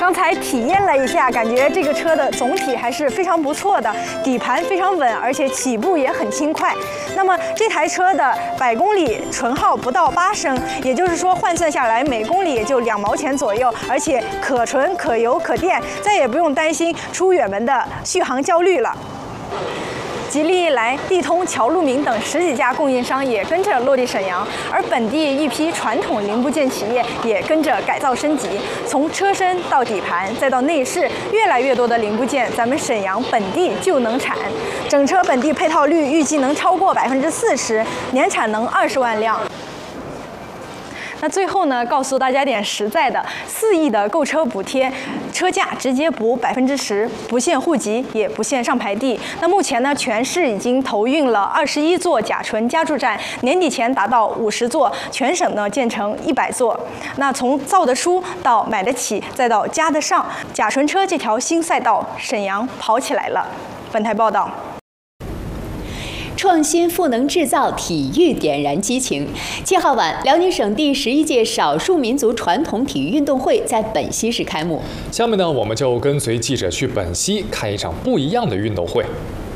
刚才体验了一下，感觉这个车的总体还是非常不错的，底盘非常稳，而且起步也很轻快。那么这台车的100公里纯耗不到8升，也就是说换算下来每公里也就2毛钱左右，而且可纯、可油、可电，再也不用担心出远门的续航焦虑了。吉利、来、地通、乔路明等10几家供应商也跟着落地沈阳，而本地一批传统零部件企业也跟着改造升级，从车身到底盘再到内饰，越来越多的零部件咱们沈阳本地就能产。整车本地配套率预计能超过40%，年产能20万辆。那最后呢，告诉大家点实在的，4亿的购车补贴，车价直接补10%，不限户籍，也不限上牌地。那目前呢，全市已经投运了21座甲醇加注站，年底前达到50座，全省呢建成100座。那从造得出到买得起，再到加得上，甲醇车这条新赛道，沈阳跑起来了。本台报道。 创新赋能制造，体育点燃激情。7号晚，辽宁省第11届少数民族传统体育运动会在本溪市开幕。 下面呢，我们就跟随记者去本溪看一场不一样的运动会。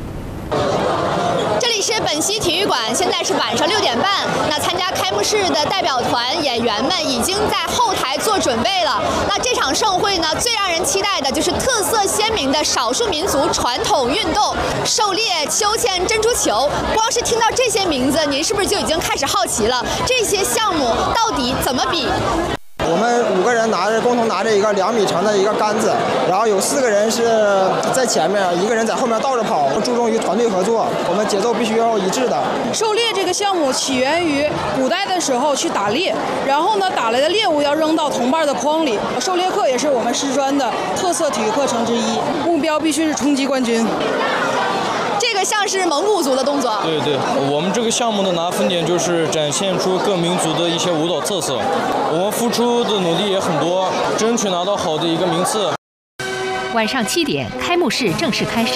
这里是本溪体育馆，现在是晚上6点半。那参加开幕式的代表团演员们已经在后台做准备了。那这场盛会呢，最让人期待的就是特色鲜明的少数民族传统运动——狩猎、秋千、珍珠球。光是听到这些名字，您是不是就已经开始好奇了？这些项目到底怎么比？ 我们5个人共同拿着一个2米长的一个杆子，然后有4个人是在前面，1个人在后面倒着跑，注重于团队合作，我们节奏必须要一致的。 狩猎这个项目起源于古代的时候去打猎，然后呢打来的猎物要扔到同伴的筐里。狩猎课也是我们师专的特色体育课程之一，目标必须是冲击冠军。 这个像是蒙古族的动作。 对，我们这个项目的拿分点就是展现出各民族的一些舞蹈特色。我们付出的努力也很多，争取拿到好的一个名次。 晚上7点，开幕式正式开始。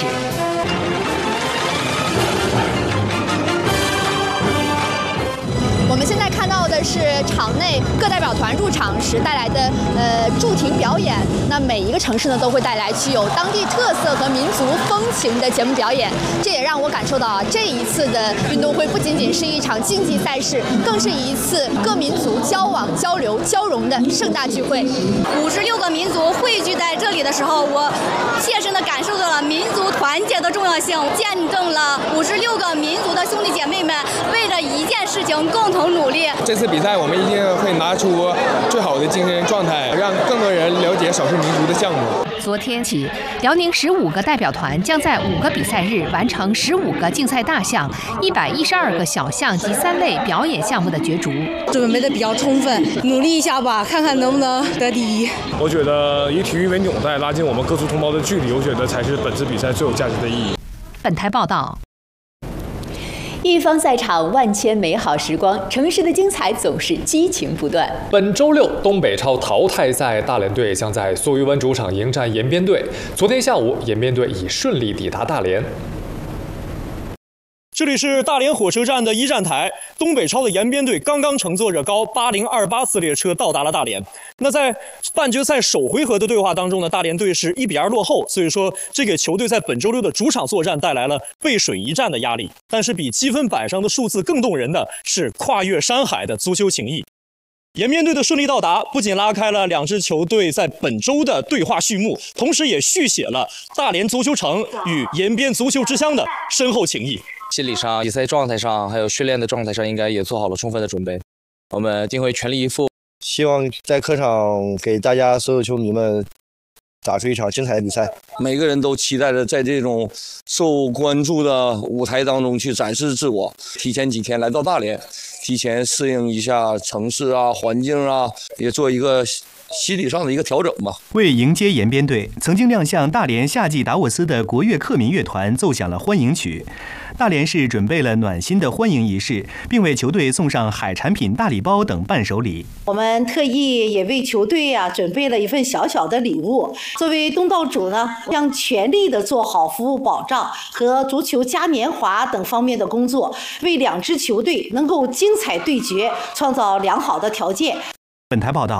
我们现在看到的是场内各代表团入场时带来的驻停表演。那每一个城市呢都会带来具有当地特色和民族风情的节目表演。这也让我感受到啊，这一次的运动会不仅仅是一场竞技赛事，更是一次各民族交往、交流、交融的盛大聚会。 56个民族汇聚在这里的时候，我切身地感受到了民族团结的重要性，见证了56个民族的兄弟姐妹们为了一件事情共同努力。 这次比赛我们一定会拿出最好的精神状态，让更多人了解少数民族的项目。 昨天起，辽宁15个代表团将在5个比赛日完成15个竞赛大项、112个小项及3类表演项目的角逐。 准备的比较充分，努力一下吧，看看能不能得第一。 我觉得以体育为纽带，拉近我们各族同胞的距离，我觉得才是本次比赛最有价值的意义。 本台报道。 一方赛场，万千美好时光，城市的精彩总是激情不断。 本周6，东北超淘汰赛，大连队将在苏鱼湾主场迎战延边队。昨天下午，延边队已顺利抵达大连。 这里是大连火车站的一站台，东北超的延边队刚刚乘坐着高8028次列车到达了大连。那在半决赛首回合的对话当中呢，大连队是1比2落后，所以说这给球队在本周6的主场作战带来了背水一战的压力。但是比积分板上的数字更动人的是跨越山海的足球情谊。延边队的顺利到达，不仅拉开了2支球队在本周的对话序幕，同时也续写了大连足球城与延边足球之乡的深厚情谊。 心理上、比赛状态上，还有训练的状态上，应该也做好了充分的准备。我们定会全力以赴， 希望在客场给大家所有球迷们打出一场精彩的比赛。 每个人都期待着在这种受关注的舞台当中去展示自我。提前几天来到大连，提前适应一下城市啊、环境啊，也做一个心理上的一个调整吧。 为迎接延边队，曾经亮相大连夏季达沃斯的国乐克民乐团奏响了欢迎曲。大连市准备了暖心的欢迎仪式，并为球队送上海产品大礼包等伴手礼。 我们特意也为球队准备了一份小小的礼物。作为东道主呢，将全力的做好服务保障和足球嘉年华等方面的工作，为2支球队能够精彩对决创造良好的条件。 本台报道。